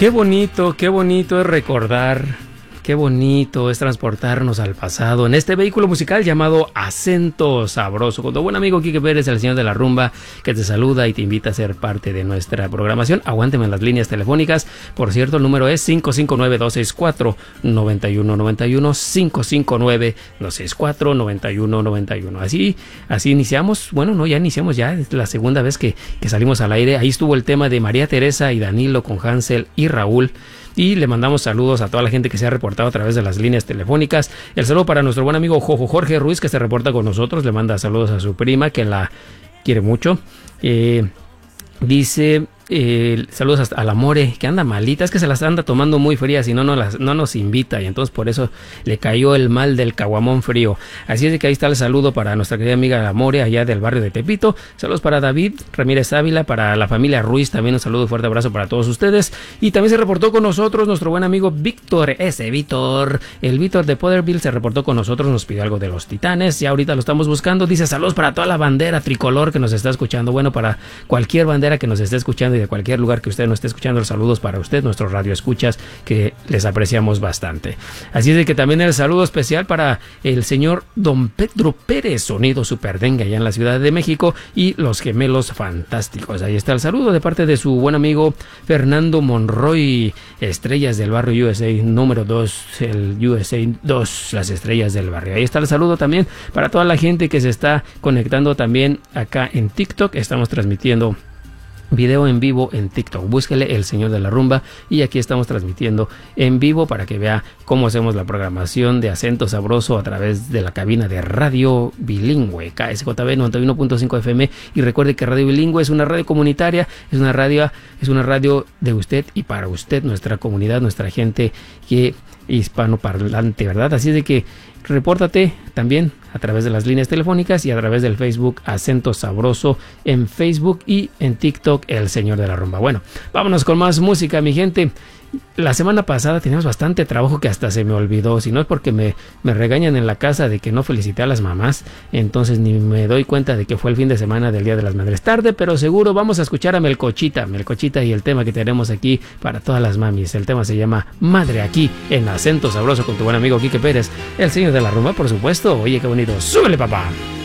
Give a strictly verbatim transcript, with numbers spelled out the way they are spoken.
Qué bonito, qué bonito es recordar, qué bonito es transportarnos al pasado en este vehículo musical llamado Acento Sabroso, con tu buen amigo Quique Pérez, el señor de la rumba, que te saluda y te invita a ser parte de nuestra programación. Aguánteme en las líneas telefónicas. Por cierto, el número es cinco cinco nueve, dos seis cuatro, nueve uno nueve uno, cinco cinco nueve, dos seis cuatro, nueve uno nueve uno. Así, así iniciamos. Bueno, no, ya iniciamos, ya es la segunda vez que, que salimos al aire. Ahí estuvo el tema de María Teresa y Danilo con Hansel y Raúl. Y le mandamos saludos a toda la gente que se ha reportado a través de las líneas telefónicas. El saludo para nuestro buen amigo Jojo Jorge Ruiz, que se reporta con nosotros. Le manda saludos a su prima, que la quiere mucho. Eh, dice... Eh, saludos hasta a la More, que anda malita, es que se las anda tomando muy frías y no, no, las, no nos invita, y entonces por eso le cayó el mal del caguamón frío. Así es de que ahí está el saludo para nuestra querida amiga la More, allá del barrio de Tepito. Saludos para David Ramírez Ávila, para la familia Ruiz, también un saludo, fuerte abrazo para todos ustedes. Y también se reportó con nosotros nuestro buen amigo Víctor, ese Víctor, el Víctor de Potterville se reportó con nosotros, nos pidió algo de los Titanes y ahorita lo estamos buscando. Dice saludos para toda la bandera tricolor que nos está escuchando. Bueno, para cualquier bandera que nos esté escuchando y de cualquier lugar que usted nos esté escuchando, los saludos para usted, nuestros radioescuchas, que les apreciamos bastante. Así es de que también el saludo especial para el señor Don Pedro Pérez, sonido superdengue allá en la Ciudad de México, y los gemelos fantásticos. Ahí está el saludo de parte de su buen amigo Fernando Monroy, estrellas del barrio U S A número dos, el U S A dos, las estrellas del barrio. Ahí está el saludo también para toda la gente que se está conectando también acá en TikTok. Estamos transmitiendo video en vivo en TikTok, búsquele El Señor de la Rumba, y aquí estamos transmitiendo en vivo para que vea cómo hacemos la programación de Acento Sabroso a través de la cabina de radio bilingüe K S J B noventa y uno punto cinco F M. Y recuerde que Radio Bilingüe es una radio comunitaria, es una radio, es una radio de usted y para usted, nuestra comunidad, nuestra gente que hispanoparlante, ¿verdad? Así de que repórtate también a través de las líneas telefónicas y a través del Facebook Acento Sabroso en Facebook, y en TikTok El Señor de la Rumba. Bueno, vámonos con más música, mi gente. La semana pasada teníamos bastante trabajo que hasta se me olvidó, si no es porque me, me regañan en la casa de que no felicité a las mamás, entonces ni me doy cuenta de que fue el fin de semana del Día de las Madres. Tarde, pero seguro. Vamos a escuchar a Melcochita, Melcochita y el tema que tenemos aquí para todas las mamis. El tema se llama Madre, aquí en Acento Sabroso con tu buen amigo Quique Pérez, el señor de la rumba, por supuesto. Oye, qué bonito. ¡Súbele, papá!